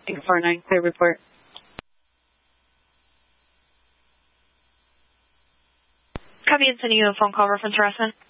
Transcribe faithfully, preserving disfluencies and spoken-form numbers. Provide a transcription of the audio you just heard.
Tango four nine, clear report. Copy and sending you a phone call reference harassment.